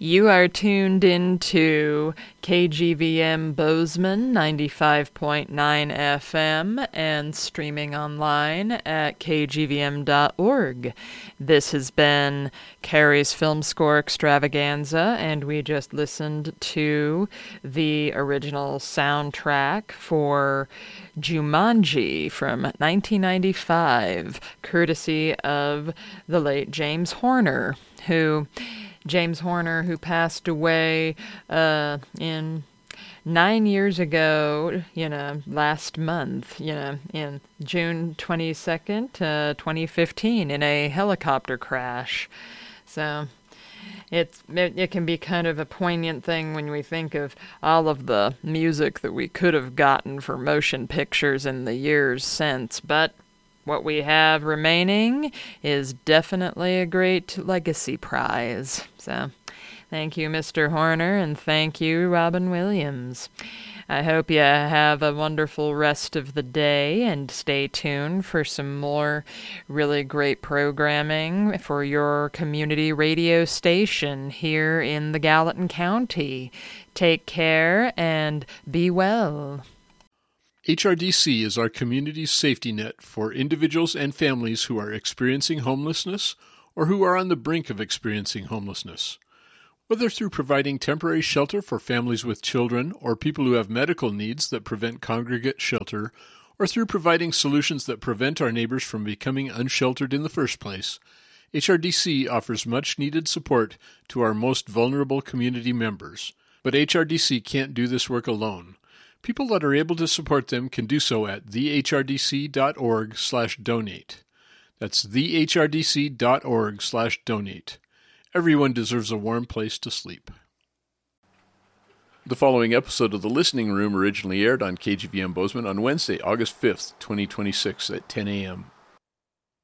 You are tuned into KGVM Bozeman 95.9 FM and streaming online at kgvm.org. This has been Carrie's Film Score Extravaganza, and we just listened to the original soundtrack for Jumanji from 1995, courtesy of the late James Horner, who passed away in 9 years ago, last month, in June 22nd, 2015, in a helicopter crash. So it can be kind of a poignant thing when we think of all of the music that we could have gotten for motion pictures in the years since, but what we have remaining is definitely a great legacy prize. So, thank you, Mr. Horner, and thank you, Robin Williams. I hope you have a wonderful rest of the day, and stay tuned for some more really great programming for your community radio station here in the Gallatin County. Take care and be well. HRDC is our community's safety net for individuals and families who are experiencing homelessness or who are on the brink of experiencing homelessness. Whether through providing temporary shelter for families with children or people who have medical needs that prevent congregate shelter, or through providing solutions that prevent our neighbors from becoming unsheltered in the first place, HRDC offers much-needed support to our most vulnerable community members. But HRDC can't do this work alone. People that are able to support them can do so at thehrdc.org/donate. That's thehrdc.org/donate. Everyone deserves a warm place to sleep. The following episode of The Listening Room originally aired on KGVM Bozeman on Wednesday, August 5th, 2026 at 10 a.m.